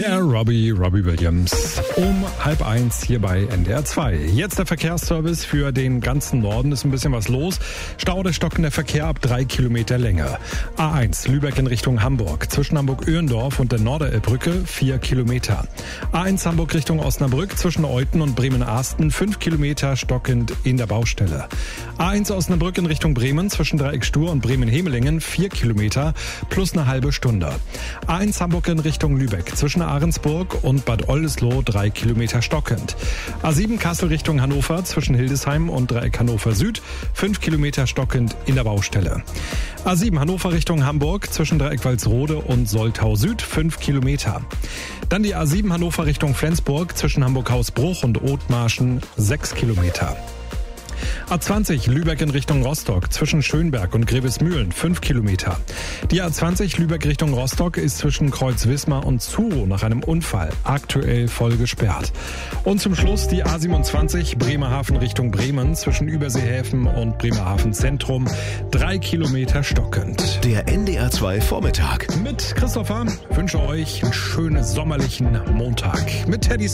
Der Robbie Williams. Um 12:30 hier bei NDR 2. Jetzt der Verkehrsservice für den ganzen Norden. Ist ein bisschen was los. Stau oder stockender Verkehr ab 3 Kilometer Länge. A1 Lübeck in Richtung Hamburg. Zwischen Hamburg-Öhrendorf und der Norderelbbrücke 4 Kilometer. A1 Hamburg Richtung Osnabrück. Zwischen Euthen und Bremen-Arsten 5 Kilometer stockend in der Baustelle. A1 Osnabrück in Richtung Bremen. Zwischen Dreieck Stur und Bremen-Hemelingen 4 Kilometer plus eine halbe Stunde. A1 Hamburg in Richtung Lübeck. Zwischen Ahrensburg und Bad Oldesloe 3 Kilometer stockend. A7 Kassel Richtung Hannover zwischen Hildesheim und Dreieck Hannover Süd 5 Kilometer stockend in der Baustelle. A7 Hannover Richtung Hamburg zwischen Dreieck Walsrode und Soltau Süd 5 Kilometer. Dann die A7 Hannover Richtung Flensburg zwischen Hamburg-Hausbruch und Othmarschen 6 Kilometer. A20 Lübeck in Richtung Rostock zwischen Schönberg und Grevesmühlen 5 Kilometer. Die A20 Lübeck Richtung Rostock ist zwischen Kreuz-Wismar und Zuro nach einem Unfall aktuell voll gesperrt. Und zum Schluss die A27 Bremerhaven Richtung Bremen zwischen Überseehäfen und Bremerhaven Zentrum 3 Kilometer stockend. Der NDR 2 Vormittag. Mit Christopher wünsche euch einen schönen sommerlichen Montag mit Teddys